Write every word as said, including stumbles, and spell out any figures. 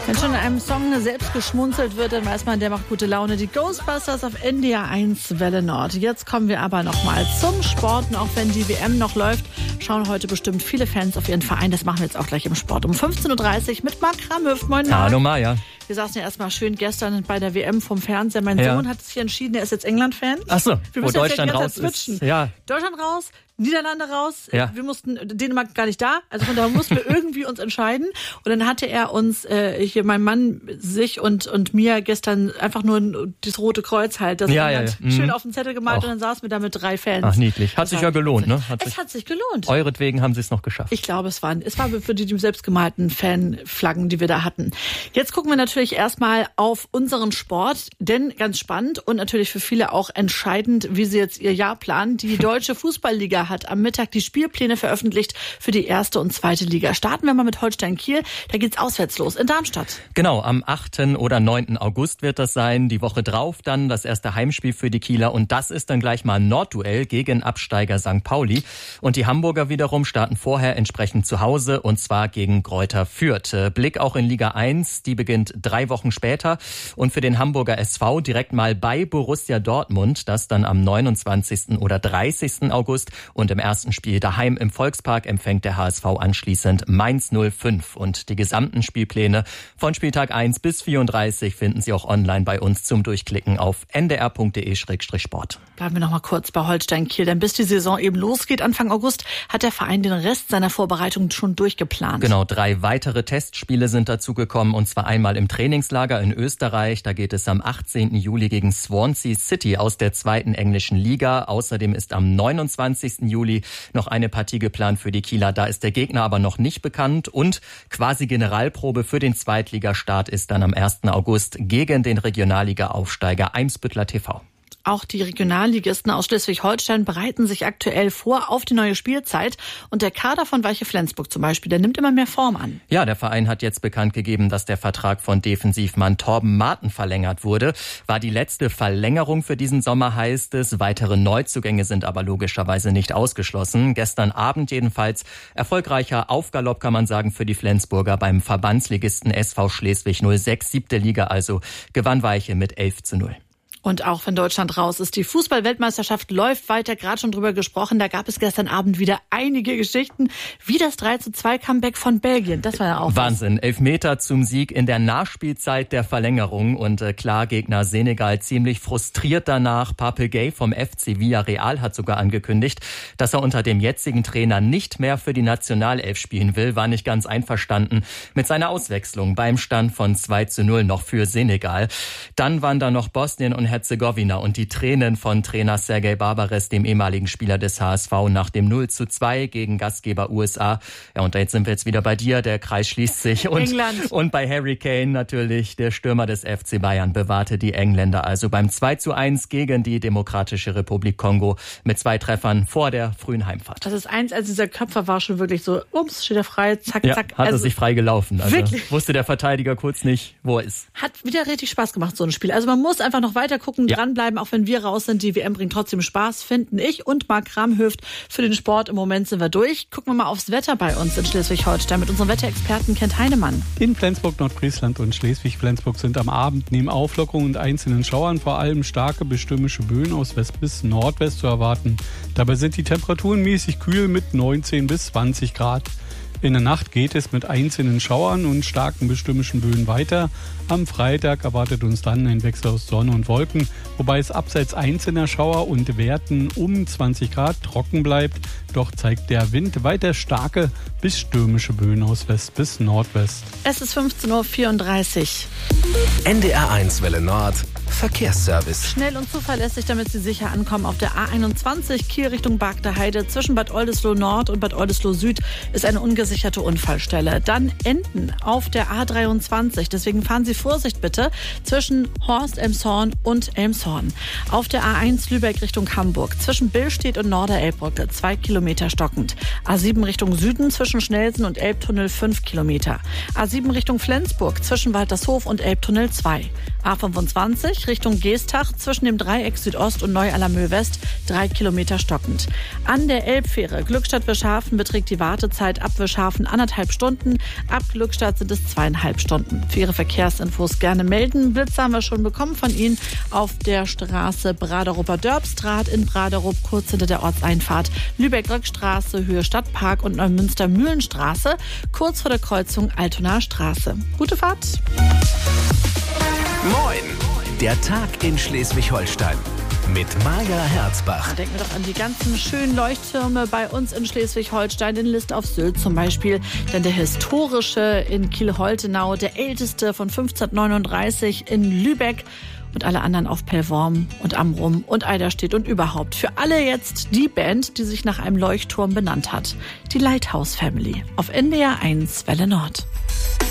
Wenn schon in einem Song selbst geschmunzelt wird, dann weiß man, der macht gute Laune. Die Ghostbusters auf N D R eins Welle Nord. Jetzt kommen wir aber nochmal zum Sport. Und auch wenn die W M noch läuft, schauen heute bestimmt viele Fans auf ihren Verein. Das machen wir jetzt auch gleich im Sport. Um fünfzehn Uhr dreißig mit Marc Kramhöft. Moin, Marc. Hallo, Maja. Wir saßen ja erstmal schön gestern bei der W M vom Fernseher. Mein ja. Sohn hat sich entschieden, er ist jetzt England-Fan. Ach so, wir wo Deutschland ja raus ist. Ja. Deutschland raus, Niederlande raus. Ja. Wir mussten, Dänemark gar nicht da. Also von daher mussten wir irgendwie uns entscheiden. Und dann hatte er uns, äh, hier mein Mann, sich und und mir gestern einfach nur das Rote Kreuz halt, das ja, ja, ja. schön mhm. auf den Zettel gemalt. Auch. Und dann saßen wir da mit drei Fans. Ach, niedlich. Hat das sich ja gelohnt, ne? Hat es sich, hat sich gelohnt. Euretwegen haben sie es noch geschafft. Ich glaube, es waren, es war für die, die selbstgemalten Fanflaggen, die wir da hatten. Jetzt gucken wir natürlich erstmal auf unseren Sport, denn ganz spannend und natürlich für viele auch entscheidend, wie sie jetzt ihr Jahr planen. Die Deutsche Fußballliga hat am Mittag die Spielpläne veröffentlicht für die erste und zweite Liga. Starten wir mal mit Holstein Kiel. Da geht's auswärts los in Darmstadt. Genau, am achten oder neunten August wird das sein. Die Woche drauf dann das erste Heimspiel für die Kieler. Und das ist dann gleich mal ein Nordduell gegen Absteiger Sankt Pauli. Und die Hamburger wiederum starten vorher entsprechend zu Hause und zwar gegen Greuther Fürth. Blick auch in Liga eins, die beginnt drei Wochen später. Und für den Hamburger S V direkt mal bei Borussia Dortmund. Das dann am neunundzwanzigsten oder dreißigsten August. Und im ersten Spiel daheim im Volkspark empfängt der H S V anschließend Mainz null fünf. Und die gesamten Spielpläne von Spieltag eins bis vierunddreißig finden Sie auch online bei uns zum Durchklicken auf n d r punkt d e slash sport. Bleiben wir noch mal kurz bei Holstein Kiel, denn bis die Saison eben losgeht, Anfang August, hat der Verein den Rest seiner Vorbereitung schon durchgeplant. Genau, drei weitere Testspiele sind dazu gekommen, und zwar einmal im Trainingslager in Österreich. Da geht es am achtzehnten Juli gegen Swansea City aus der zweiten englischen Liga. Außerdem ist am neunundzwanzigsten Juli noch eine Partie geplant für die Kieler. Da ist der Gegner aber noch nicht bekannt. Und quasi Generalprobe für den Zweitligastart ist dann am ersten August gegen den Regionalliga-Aufsteiger Eimsbüttler T V. Auch die Regionalligisten aus Schleswig-Holstein bereiten sich aktuell vor auf die neue Spielzeit. Und der Kader von Weiche Flensburg zum Beispiel, der nimmt immer mehr Form an. Ja, der Verein hat jetzt bekannt gegeben, dass der Vertrag von Defensivmann Torben Marten verlängert wurde. War die letzte Verlängerung für diesen Sommer, heißt es. Weitere Neuzugänge sind aber logischerweise nicht ausgeschlossen. Gestern Abend jedenfalls erfolgreicher Aufgalopp, kann man sagen, für die Flensburger beim Verbandsligisten S V Schleswig null sechs, siebte Liga also, gewann Weiche mit elf zu null. Und auch wenn Deutschland raus ist, die Fußball-Weltmeisterschaft läuft weiter, gerade schon drüber gesprochen. Da gab es gestern Abend wieder einige Geschichten, wie das drei zu zwei Comeback von Belgien. Das war ja auch Wahnsinn. Was. Elfmeter zum Sieg in der Nachspielzeit der Verlängerung. Und äh, klar, Gegner Senegal ziemlich frustriert danach. Pape Gueye vom F C Villarreal hat sogar angekündigt, dass er unter dem jetzigen Trainer nicht mehr für die Nationalelf spielen will. War nicht ganz einverstanden mit seiner Auswechslung beim Stand von zwei zu null noch für Senegal. Dann waren da noch Bosnien und Herzegowina und die Tränen von Trainer Sergej Barbares, dem ehemaligen Spieler des H S V, nach dem null zu zwei gegen Gastgeber U S A. Ja, und jetzt sind wir jetzt wieder bei dir. Der Kreis schließt sich. Und, England. Und bei Harry Kane natürlich, der Stürmer des F C Bayern, bewahrte die Engländer also beim zwei zu eins gegen die Demokratische Republik Kongo mit zwei Treffern vor der frühen Heimfahrt. Das ist eins, als dieser Köpfer war schon wirklich so, ups, steht er frei, zack, ja, zack. Hat also, er sich frei gelaufen. Also wirklich? Wusste der Verteidiger kurz nicht, wo er ist. Hat wieder richtig Spaß gemacht, so ein Spiel. Also man muss einfach noch weiter gucken, ja. dranbleiben, auch wenn wir raus sind. Die W M bringt trotzdem Spaß, finden ich und Marc Kramhöft. Für den Sport im Moment sind wir durch. Gucken wir mal aufs Wetter bei uns in Schleswig-Holstein mit unserem Wetterexperten Kent Heinemann. In Flensburg, Nordfriesland und Schleswig-Flensburg sind am Abend neben Auflockerungen und einzelnen Schauern vor allem starke bis stürmische Böen aus West bis Nordwest zu erwarten. Dabei sind die Temperaturen mäßig kühl mit neunzehn bis zwanzig Grad. In der Nacht geht es mit einzelnen Schauern und starken bis stürmischen Böen weiter. Am Freitag erwartet uns dann ein Wechsel aus Sonne und Wolken, wobei es abseits einzelner Schauer und Werten um zwanzig Grad trocken bleibt. Doch zeigt der Wind weiter starke bis stürmische Böen aus West bis Nordwest. Es ist fünfzehn Uhr vierunddreißig. N D R eins Welle Nord. Verkehrsservice. Schnell und zuverlässig, damit Sie sicher ankommen. Auf der A einundzwanzig Kiel Richtung Bargter Heide zwischen Bad Oldesloe Nord und Bad Oldesloe Süd ist eine ungesicherte Unfallstelle. Dann Enden auf der A dreiundzwanzig. Deswegen fahren Sie Vorsicht bitte zwischen Horst, Elmshorn und Elmshorn. Auf der A eins Lübeck Richtung Hamburg zwischen Billstedt und Norderelbbrücke zwei Kilometer stockend. A sieben Richtung Süden zwischen Schnelsen und Elbtunnel fünf Kilometer. A sieben Richtung Flensburg zwischen Waltershof und Elbtunnel zwei. A fünfundzwanzig dreißig Richtung Geestach zwischen dem Dreieck Südost und Neu-Allermöh West drei Kilometer stockend. An der Elbfähre Glückstadt-Wischhafen beträgt die Wartezeit ab Wischhafen anderthalb Stunden. Ab Glückstadt sind es zweieinhalb Stunden. Für Ihre Verkehrsinfos gerne melden. Blitze haben wir schon bekommen von Ihnen auf der Straße Braderuper-Dörbstraat in Braderup, kurz hinter der Ortseinfahrt. Lübeck-Röckstraße, Höhe Stadtpark und Neumünster-Mühlenstraße, kurz vor der Kreuzung Altonaer Straße. Gute Fahrt! Moin! Der Tag in Schleswig-Holstein mit Maja Herzbach. Denken wir doch an die ganzen schönen Leuchttürme bei uns in Schleswig-Holstein, in List auf Sylt zum Beispiel. Denn der historische in Kiel-Holtenau, der älteste von fünfzehnhundertneununddreißig in Lübeck und alle anderen auf Pellworm und Amrum und Eiderstedt und überhaupt. Für alle jetzt die Band, die sich nach einem Leuchtturm benannt hat. Die Lighthouse Family auf N D R eins Welle Nord.